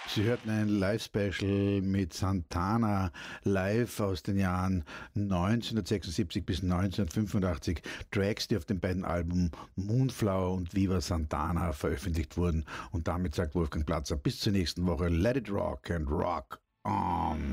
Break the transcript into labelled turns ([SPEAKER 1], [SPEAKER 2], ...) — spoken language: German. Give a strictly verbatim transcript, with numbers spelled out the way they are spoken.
[SPEAKER 1] Sie hörten ein Live-Special mit Santana live aus den Jahren neunzehnhundertsechsundsiebzig bis neunzehnhundertfünfundachtzig. Tracks, die auf den beiden Alben Moonflower und Viva Santana veröffentlicht wurden. Und damit sagt Wolfgang Platzer bis zur nächsten Woche. Let it rock and rock on.